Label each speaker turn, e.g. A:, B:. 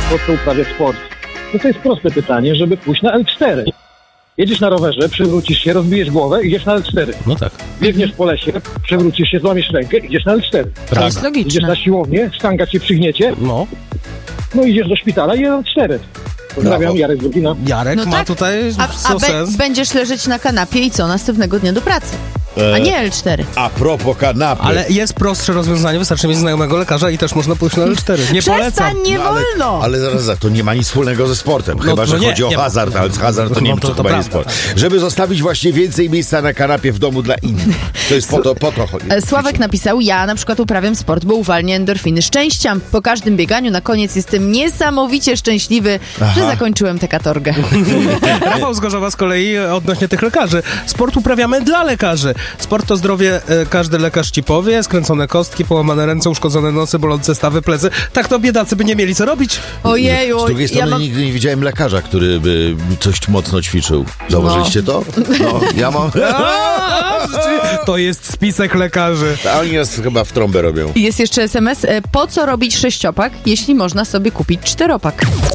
A: po co uprawiać sport? No to jest proste pytanie, żeby pójść na L4. Jedziesz na rowerze, przewrócisz się, rozbijesz głowę, idziesz na L4.
B: No tak.
A: Biegniesz po lesie, przewrócisz się, złamiesz rękę, idziesz na L4.
C: To jest
A: Idziesz
C: logiczne.
A: na siłownię, sztanga cię przygniecie,
B: No.
A: no idziesz do szpitala i L4. Pozdrawiam,
D: Brawo.
A: Jarek z Lubina.
B: Jarek
C: No
B: ma
C: tak.
B: tutaj sens.
C: Będziesz leżeć na kanapie i co? Następnego dnia do pracy. A nie L4.
D: A propos kanapy.
B: Ale jest prostsze rozwiązanie, wystarczy mieć znajomego lekarza i też można pójść na L4. Nie polecam.
C: Przestań, nie wolno!
D: Ale zaraz, to nie ma nic wspólnego ze sportem. Chyba, że
B: nie,
D: chodzi o
B: nie ma.
D: hazard, ale hazard to nie
B: No
D: wiem,
B: to
D: to chyba nie
B: prawda,
D: sport. Żeby zostawić właśnie więcej miejsca na kanapie w domu dla innych. To jest po to chodzi.
C: Sławek napisał, ja na przykład uprawiam sport, bo uwalnia endorfiny szczęścia. Po każdym bieganiu na koniec jestem niesamowicie szczęśliwy, że zakończyłem tę katorgę.
B: Rafał z Gorzowa z kolei odnośnie tych lekarzy. Sport uprawiamy dla lekarzy. Sport to zdrowie, każdy lekarz ci powie. Skręcone kostki, połamane ręce, uszkodzone nosy, bolące stawy, plecy. Tak to biedacy by nie mieli co robić.
C: Ojeju,
D: Z drugiej strony nigdy nie widziałem lekarza, który by coś mocno ćwiczył. Zauważyliście to? No, ja mam...
B: To jest spisek lekarzy.
D: A oni nas chyba w trąbę robią.
C: Jest jeszcze SMS. Po co robić 6-pak, jeśli można sobie kupić 4-pak?